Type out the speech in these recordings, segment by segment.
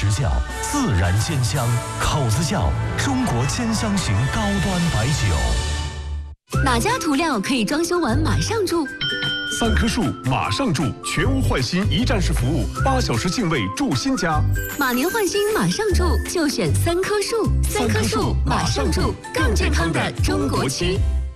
时效，自然鲜香，口子窖中国兼香型高端白酒。 哪家涂料可以装修完马上住 ？3棵树马上住，全屋换新一站式服务，8小时净位住新家。 马年换新马上住，就选3棵树。3棵树马上住，更健康的中国区。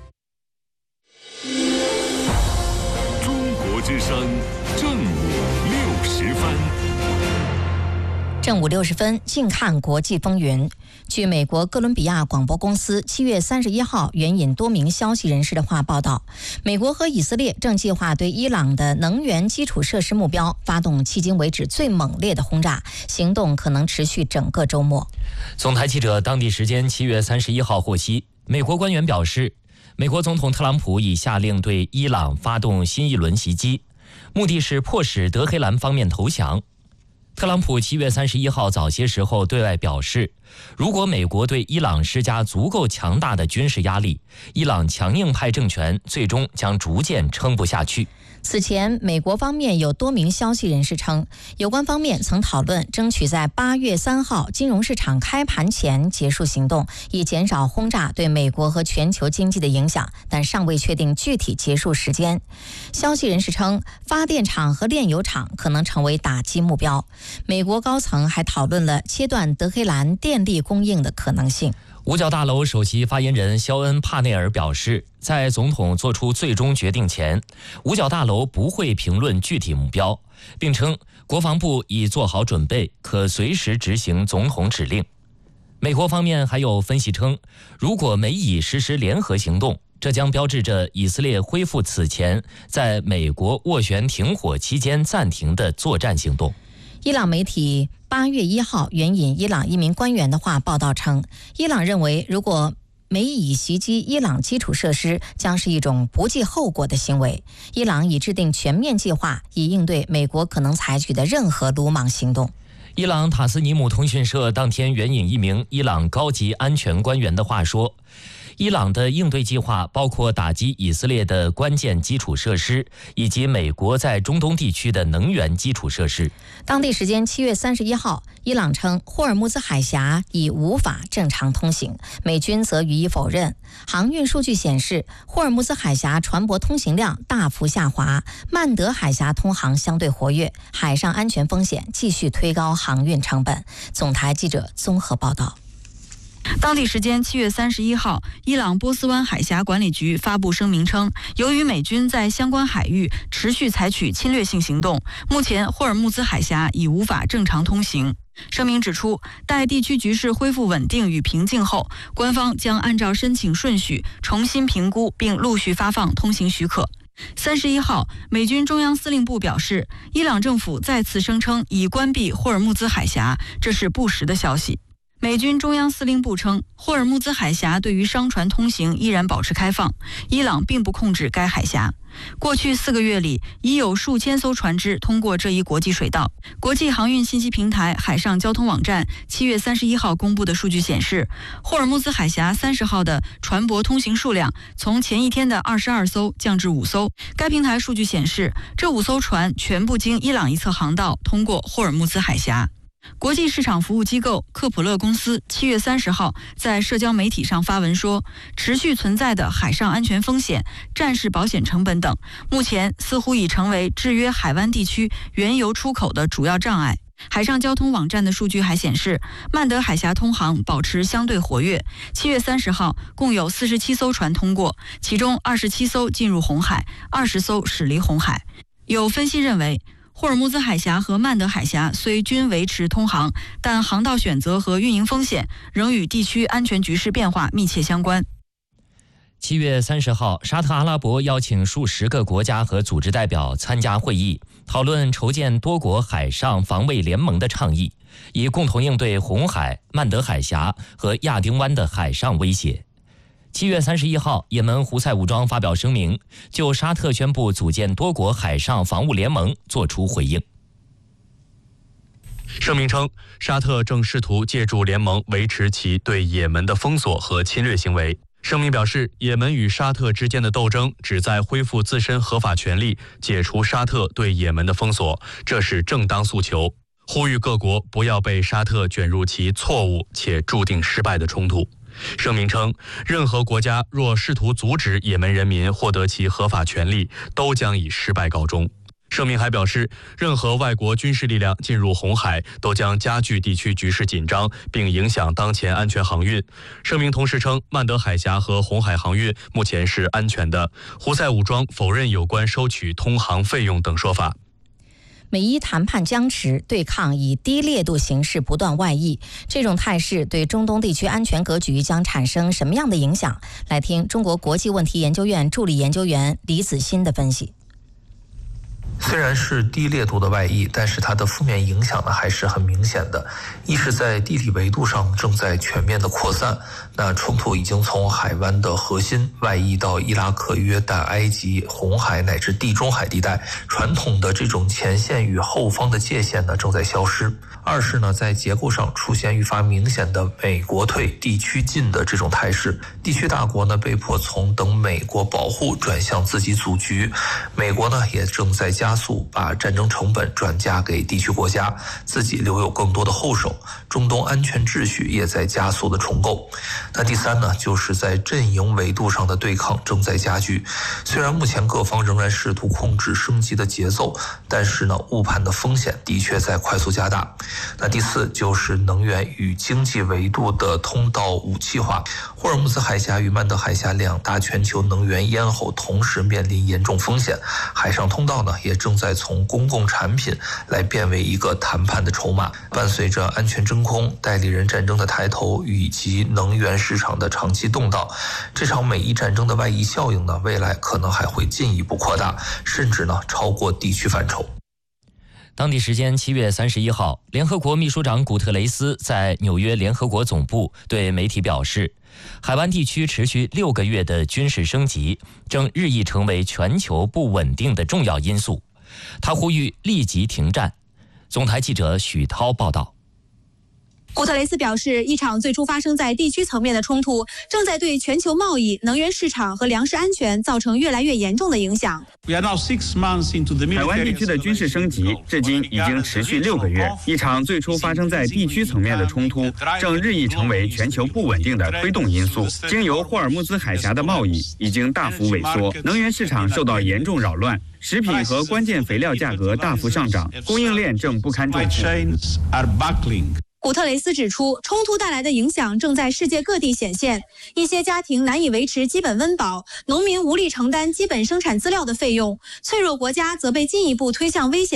中国之声正午60分。 正午60分，近看国际风云。据美国哥伦比亚广播公司7月31号援引多名消息人士的话报道，美国和以色列正计划对伊朗的能源基础设施目标发动迄今为止最猛烈的轰炸，行动可能持续整个周末。 总台记者当地时间7月31号获悉，美国官员表示，美国总统特朗普已下令对伊朗发动新一轮袭击，目的是迫使德黑兰方面投降。特朗普7月31号早些时候对外表示，如果美国对伊朗施加足够强大的军事压力，伊朗强硬派政权最终将逐渐撑不下去。 此前，美国方面有多名消息人士称，有关方面曾讨论争取在8月3号金融市场开盘前结束行动，以减少轰炸对美国和全球经济的影响，但尚未确定具体结束时间。消息人士称，发电厂和炼油厂可能成为打击目标。美国高层还讨论了切断德黑兰电力供应的可能性。 五角大楼首席发言人肖恩·帕内尔表示，在总统做出最终决定前，五角大楼不会评论具体目标，并称国防部已做好准备，可随时执行总统指令。美国方面还有分析称，如果美以实施联合行动，这将标志着以色列恢复此前在美国斡旋停火期间暂停的作战行动。 伊朗媒体8月1号援引伊朗一名官员的话报道称，伊朗认为如果美以袭击伊朗基础设施将是一种不计后果的行为，伊朗已制定全面计划，以应对美国可能采取的任何鲁莽行动。 伊朗塔斯尼姆通讯社当天援引一名伊朗高级安全官员的话说，伊朗的应对计划包括打击以色列的关键基础设施，以及美国在中东地区的能源基础设施。 当地时间7月31号，伊朗称霍尔木兹海峡已无法正常通行，美军则予以否认。航运数据显示，霍尔木兹海峡船舶通行量大幅下滑，曼德海峡通航相对活跃，海上安全风险继续推高航运成本。总台记者综合报道。 当地时间7月31号，伊朗波斯湾海峡管理局发布声明称，由于美军在相关海域持续采取侵略性行动，目前霍尔木兹海峡已无法正常通行。声明指出，待地区局势恢复稳定与平静后，官方将按照申请顺序重新评估并陆续发放通行许可。31号，美军中央司令部表示，伊朗政府再次声称已关闭霍尔木兹海峡，这是不实的消息。美军中央司令部称，霍尔木兹海峡对于商船通行依然保持开放，伊朗并不控制该海峡。过去4个月里，已有数千艘船只通过这一国际水道。国际航运信息平台海上交通网站7月31号公布的数据显示，霍尔木兹海峡30号的船舶通行数量从前一天的22艘降至5艘。该平台数据显示，这5艘船全部经伊朗一侧航道通过霍尔木兹海峡。国际市场服务机构科普勒公司7月30号在社交媒体上发文说，持续存在的海上安全风险、战事保险成本等，目前似乎已成为制约海湾地区原油出口的主要障碍。海上交通网站的数据还显示，曼德海峡通航保持相对活跃。7月30号，共有47艘船通过，其中27艘进入红海，20艘驶离红海。有分析认为，霍尔木兹海峡和曼德海峡虽均维持通航，但航道选择和运营风险仍与地区安全局势变化密切相关。 7月30号，沙特阿拉伯邀请数十个国家和组织代表参加会议，讨论筹建多国海上防卫联盟的倡议，以共同应对红海、曼德海峡和亚丁湾的海上威胁。7月31号，也门胡塞武装发表声明，就沙特宣布组建多国海上防务联盟作出回应。 声明称，沙特正试图借助联盟维持其对也门的封锁和侵略行为。声明表示，也门与沙特之间的斗争旨在恢复自身合法权利，解除沙特对也门的封锁，这是正当诉求。 呼吁各国不要被沙特卷入其错误且注定失败的冲突。声明称，任何国家若试图阻止也门人民获得其合法权利，都将以失败告终。声明还表示，任何外国军事力量进入红海都将加剧地区局势紧张，并影响当前安全航运。声明同时称，曼德海峡和红海航运目前是安全的。胡塞武装否认有关收取通航费用等说法。 美伊谈判僵持，对抗以低烈度形式不断外溢，这种态势对中东地区安全格局将产生什么样的影响？来听中国国际问题研究院助理研究员李子欣的分析。 虽然是低烈度的外溢，但是它的负面影响呢还是很明显的。一是在地理维度上正在全面的扩散，那冲突已经从海湾的核心外溢到伊拉克、约旦、埃及、红海乃至地中海地带，传统的这种前线与后方的界限呢正在消失。二是呢，在结构上出现愈发明显的美国退地区进的这种态势，地区大国呢被迫从等美国保护转向自己组局，美国呢也正在加速把战争成本转嫁给地区国家，自己留有更多的后手，中东安全秩序也在加速的重构。那第三呢，就是在阵营维度上的对抗正在加剧，虽然目前各方仍然试图控制升级的节奏，但是呢，误判的风险的确在快速加大。那第四就是能源与经济维度的通道武器化，霍尔木兹海峡与曼德海峡两大全球能源咽喉同时面临严重风险，海上通道呢也正在从公共产品来变为一个谈判的筹码。伴随着安全真空、代理人战争的抬头以及能源市场的长期动荡，这场美伊战争的外溢效应呢，未来可能还会进一步扩大，甚至呢超过地区范畴。 当地时间7月31号，联合国秘书长古特雷斯在纽约联合国总部对媒体表示，海湾地区持续6个月的军事升级正日益成为全球不稳定的重要因素。他呼吁立即停战。总台记者许涛报道。 古特雷斯表示，一场最初发生在地区层面的冲突，正在对全球贸易、能源市场和粮食安全造成越来越严重的影响。 海湾地区的军事升级至今已经持续6个月，一场最初发生在地区层面的冲突，正日益成为全球不稳定的推动因素。经由霍尔木兹海峡的贸易已经大幅萎缩，能源市场受到严重扰乱，食品和关键肥料价格大幅上涨，供应链正不堪重负。 古特雷斯指出，冲突带来的影响正在世界各地显现，一些家庭难以维持基本温饱，农民无力承担基本生产资料的费用，脆弱国家则被进一步推向危险